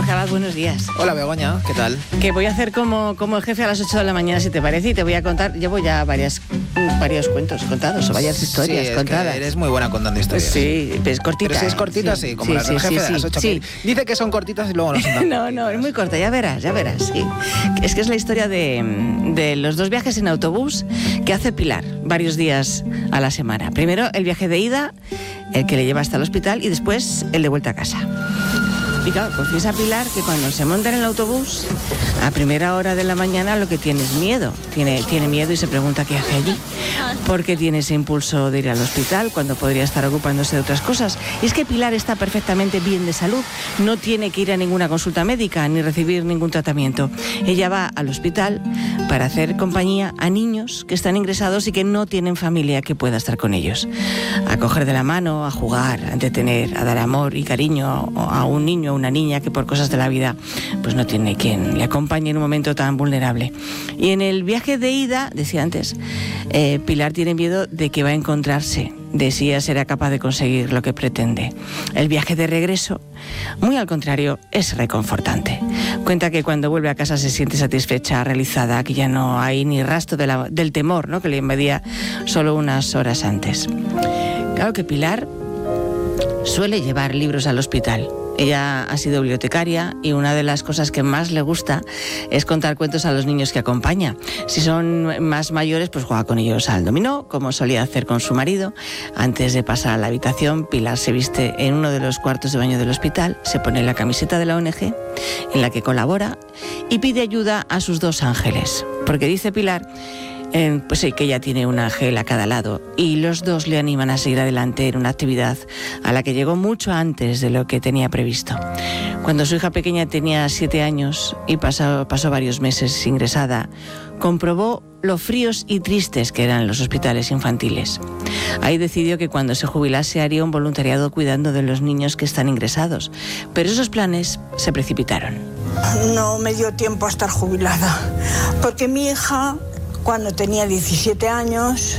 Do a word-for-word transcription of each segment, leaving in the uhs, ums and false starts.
Jorge Abad, buenos días. Hola Begoña, ¿qué tal? Que voy a hacer como, como el jefe a las ocho de la mañana, si te parece, y te voy a contar, llevo ya varias, varios cuentos contados, o varias historias sí, es contadas. Que eres muy buena contando historias. Sí, es cortita. Pero si es cortita, sí, sí como sí, la del sí, jefe sí, de las ocho. Sí. Que dice que son cortitas y luego no son tan No, no, es muy corta, ya verás, ya verás, sí. Es que es la historia de, de los dos viajes en autobús que hace Pilar varios días a la semana. Primero el viaje de ida, el que le lleva hasta el hospital, y después el de vuelta a casa. Y claro, confiesa Pilar que cuando se monta en el autobús, a primera hora de la mañana lo que tiene es miedo. Tiene, tiene miedo y se pregunta qué hace allí. Porque tiene ese impulso de ir al hospital cuando podría estar ocupándose de otras cosas. Y es que Pilar está perfectamente bien de salud. No tiene que ir a ninguna consulta médica ni recibir ningún tratamiento. Ella va al hospital para hacer compañía a niños que están ingresados y que no tienen familia que pueda estar con ellos. A coger de la mano, a jugar, a entretener, a dar amor y cariño a un niño, una niña que por cosas de la vida pues no tiene quien le acompañe en un momento tan vulnerable. Y en el viaje de ida, decía antes, eh, Pilar tiene miedo de que va a encontrarse, de si ella será capaz de conseguir lo que pretende. El viaje de regreso, muy al contrario, es reconfortante. Cuenta que cuando vuelve a casa se siente satisfecha, realizada, que ya no hay ni rastro de la, del temor, ¿no?, que le invadía solo unas horas antes. Claro que Pilar suele llevar libros al hospital. Ella ha sido bibliotecaria y una de las cosas que más le gusta es contar cuentos a los niños que acompaña. Si son más mayores, pues juega con ellos al dominó, como solía hacer con su marido. Antes de pasar a la habitación, Pilar se viste en uno de los cuartos de baño del hospital, se pone la camiseta de la O N G en la que colabora y pide ayuda a sus dos ángeles. Porque dice Pilar, Eh, pues sí, que ella tiene un ángel a cada lado y los dos le animan a seguir adelante en una actividad a la que llegó mucho antes de lo que tenía previsto. Cuando su hija pequeña tenía siete años y pasó, pasó varios meses ingresada, comprobó lo fríos y tristes que eran los hospitales infantiles. Ahí decidió que cuando se jubilase haría un voluntariado cuidando de los niños que están ingresados, pero esos planes se precipitaron. No me dio tiempo a estar jubilada, porque mi hija, cuando tenía diecisiete años,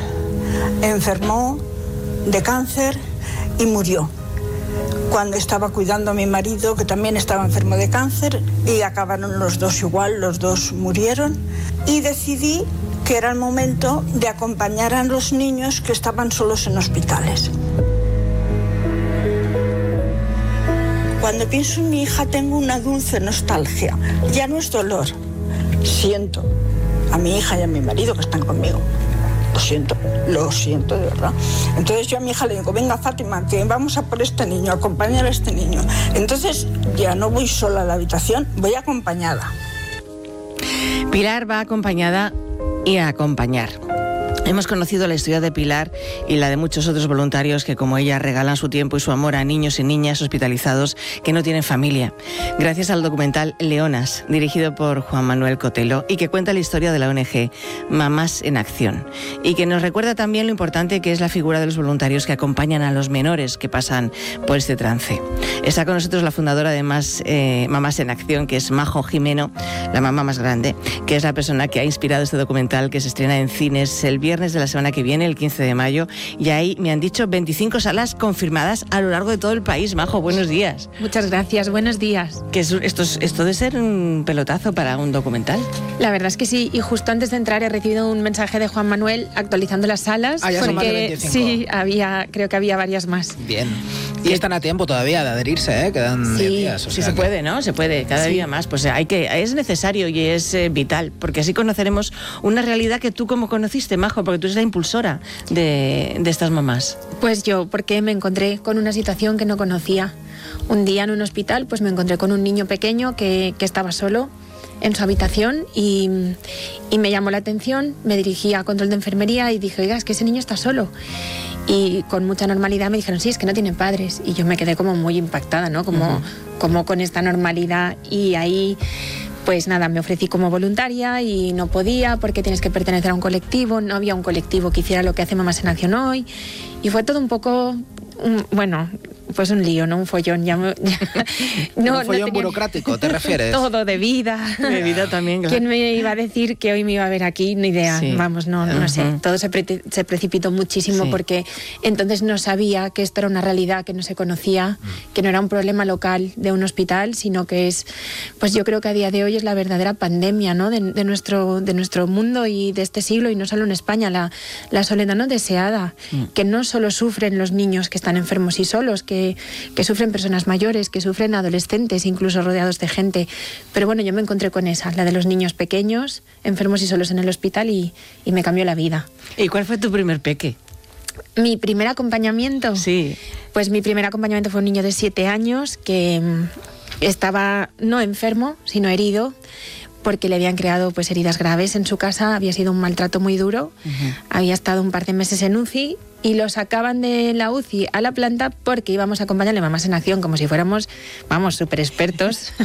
enfermó de cáncer y murió. Cuando estaba cuidando a mi marido, que también estaba enfermo de cáncer, y acabaron los dos igual, los dos murieron. Y decidí que era el momento de acompañar a los niños que estaban solos en hospitales. Cuando pienso en mi hija tengo una dulce nostalgia. Ya no es dolor, siento a mi hija y a mi marido que están conmigo. Lo siento, lo siento de verdad. Entonces yo a mi hija le digo, venga Fátima, que vamos a por este niño, a acompañar a este niño. Entonces ya no voy sola a la habitación, voy acompañada. Pilar va acompañada y a acompañar. Hemos conocido la historia de Pilar y la de muchos otros voluntarios que, como ella, regalan su tiempo y su amor a niños y niñas hospitalizados que no tienen familia, gracias al documental Leonas, dirigido por Juan Manuel Cotelo, y que cuenta la historia de la O N G Mamás en Acción, y que nos recuerda también lo importante que es la figura de los voluntarios que acompañan a los menores que pasan por este trance. Está con nosotros la fundadora de Más, eh, Mamás en Acción, que es Majo Jimeno, la mamá más grande, que es la persona que ha inspirado este documental, que se estrena en cines el viernes de la semana que viene, el quince de mayo, y ahí me han dicho veinticinco salas confirmadas a lo largo de todo el país. Majo, buenos días. Muchas gracias, buenos días. ¿Qué es, esto, es, esto de ser un pelotazo para un documental? La verdad es que sí, y justo antes de entrar he recibido un mensaje de Juan Manuel actualizando las salas. Ah, ya porque son más de veinticinco. Sí, había, creo que había varias más. Bien. Y están a tiempo todavía de adherirse, ¿eh? Quedan sí, días. O sí sea se que... puede, ¿no? Se puede, cada sí. día más. Pues hay que, es necesario y es eh, vital, porque así conoceremos una realidad que tú como conociste, Majo, porque tú eres la impulsora de, de estas mamás. Pues yo, porque me encontré con una situación que no conocía. Un día en un hospital, pues me encontré con un niño pequeño que, que estaba solo en su habitación y, y me llamó la atención, me dirigí a control de enfermería y dije, oiga, es que ese niño está solo. Y con mucha normalidad me dijeron, sí, es que no tienen padres. Y yo me quedé como muy impactada, ¿no? Como, uh-huh. como con esta normalidad. Y ahí, pues nada, me ofrecí como voluntaria y no podía porque tienes que pertenecer a un colectivo. No había un colectivo que hiciera lo que hace Mamás en Acción hoy. Y fue todo un poco, un, bueno, pues un lío, ¿no? Un follón. Ya, me, ya, no, un follón no tenía... burocrático, ¿te refieres? Todo, de vida. De vida también, claro. ¿Quién me iba a decir que hoy me iba a ver aquí? Ni idea. Sí. Vamos, no, no uh-huh. sé. Todo se, pre- se precipitó muchísimo sí. porque entonces no sabía que esto era una realidad que no se conocía, que no era un problema local de un hospital, sino que es, pues yo creo que a día de hoy es la verdadera pandemia, ¿no? de, de, nuestro, de nuestro mundo y de este siglo, y no solo en España, la, la soledad no deseada, mm. que no solo sufren los niños que están enfermos y solos, que, que sufren personas mayores, que sufren adolescentes, incluso rodeados de gente. Pero bueno, yo me encontré con esa, la de los niños pequeños, enfermos y solos en el hospital, y, y me cambió la vida. ¿Y cuál fue tu primer peque? Mi primer acompañamiento. Sí. Pues mi primer acompañamiento fue un niño de siete años que estaba no enfermo, sino herido, porque le habían creado pues heridas graves en su casa, había sido un maltrato muy duro, uh-huh. había estado un par de meses en U C I y lo sacaban de la U C I a la planta porque íbamos a acompañarle Mamás en Acción como si fuéramos, vamos, súper expertos.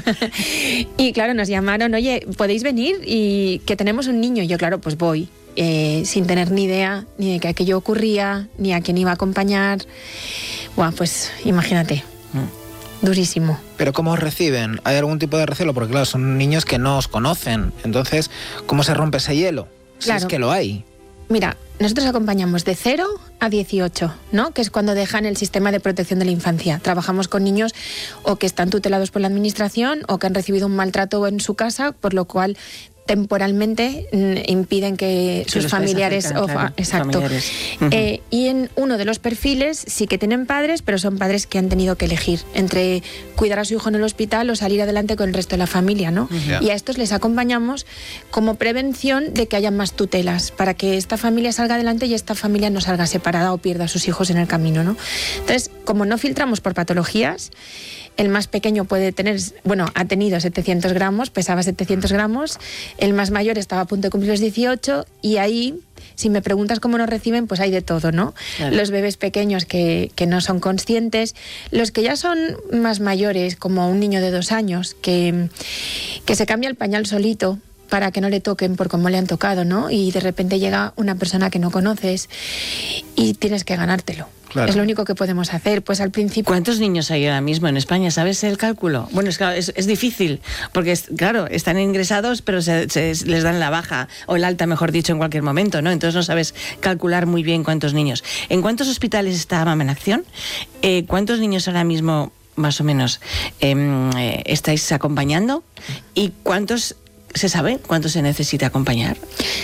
Y claro, nos llamaron, oye, ¿podéis venir? Y que tenemos un niño. Y yo, claro, pues voy. Eh, sin tener ni idea ni de que aquello ocurría, ni a quién iba a acompañar. Bueno, pues imagínate, mm. durísimo. ¿Pero cómo os reciben? ¿Hay algún tipo de recelo? Porque claro, son niños que no os conocen. Entonces, ¿cómo se rompe ese hielo? Claro. Si es que lo hay. Mira, nosotros acompañamos de cero a dieciocho, ¿no? Que es cuando dejan el sistema de protección de la infancia. Trabajamos con niños o que están tutelados por la administración o que han recibido un maltrato en su casa, por lo cual temporalmente impiden que, que sus familiares... Acercan, o, claro, exacto. Familiares. Uh-huh. Eh, y en uno de los perfiles sí que tienen padres, pero son padres que han tenido que elegir entre cuidar a su hijo en el hospital o salir adelante con el resto de la familia, ¿no? Uh-huh. Y a estos les acompañamos como prevención de que haya más tutelas, para que esta familia salga adelante y esta familia no salga separada o pierda a sus hijos en el camino, ¿no? Entonces, como no filtramos por patologías, el más pequeño puede tener, bueno, ha tenido setecientos gramos, pesaba setecientos gramos, el más mayor estaba a punto de cumplir los dieciocho, y ahí, si me preguntas cómo nos reciben, pues hay de todo, ¿no? Claro. Los bebés pequeños que, que no son conscientes, los que ya son más mayores, como un niño de dos años, que, que se cambia el pañal solito para que no le toquen por cómo le han tocado, ¿no? Y de repente llega una persona que no conoces y tienes que ganártelo. Claro. Es lo único que podemos hacer. Pues al principio... ¿Cuántos niños hay ahora mismo en España? ¿Sabes el cálculo? Bueno, es, claro, es, es difícil, porque, es, claro, están ingresados, pero se, se, les dan la baja, o el alta, mejor dicho, en cualquier momento, ¿no? Entonces no sabes calcular muy bien cuántos niños. ¿En cuántos hospitales está Mamá en Acción? Eh, ¿Cuántos niños ahora mismo, más o menos, eh, estáis acompañando? ¿Y cuántos, se sabe, cuántos se necesita acompañar?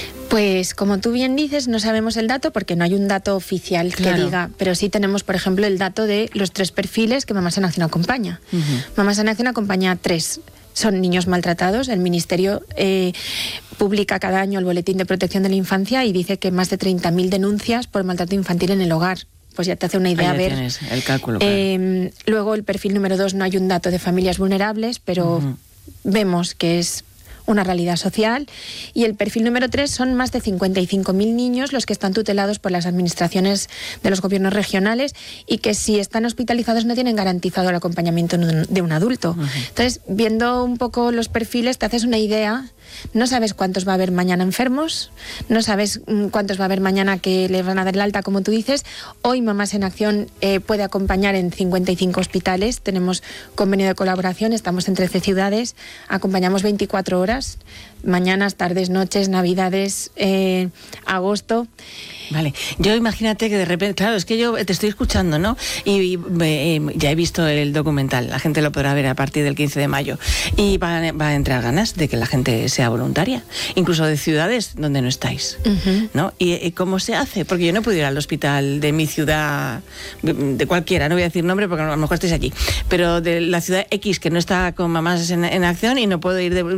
Pues como tú bien dices, no sabemos el dato porque no hay un dato oficial claro. que diga, pero sí tenemos, por ejemplo, el dato de los tres perfiles que Mamás en Acción acompaña. Uh-huh. Mamás en Acción acompaña a tres. Son niños maltratados. El Ministerio eh, publica cada año el Boletín de Protección de la Infancia y dice que más de treinta mil denuncias por maltrato infantil en el hogar. Pues ya te hace una idea. Ahí ver. Tienes el cálculo. Claro. Eh, luego el perfil número dos, no hay un dato de familias vulnerables, pero uh-huh. vemos que es una realidad social. Y el perfil número tres son más de cincuenta y cinco mil niños los que están tutelados por las administraciones de los gobiernos regionales y que si están hospitalizados no tienen garantizado el acompañamiento de un adulto. Uh-huh. Entonces, viendo un poco los perfiles, te haces una idea. No sabes cuántos va a haber mañana enfermos, no sabes cuántos va a haber mañana que les van a dar el alta, como tú dices. Hoy Mamás en Acción eh, puede acompañar en cincuenta y cinco hospitales, tenemos convenio de colaboración, estamos en trece ciudades, acompañamos veinticuatro horas, mañanas, tardes, noches, navidades, eh, agosto. Vale, yo imagínate que de repente, claro, es que yo te estoy escuchando, ¿no? Y, y eh, ya he visto el documental, la gente lo podrá ver a partir del quince de mayo, y va, va a entrar ganas de que la gente sea voluntaria, incluso de ciudades donde no estáis, uh-huh. ¿no? ¿Y, y cómo se hace? Porque yo no puedo ir al hospital de mi ciudad, de cualquiera, no voy a decir nombre porque a lo mejor estáis aquí, pero de la ciudad X que no está con Mamás en, en Acción, y no puedo ir de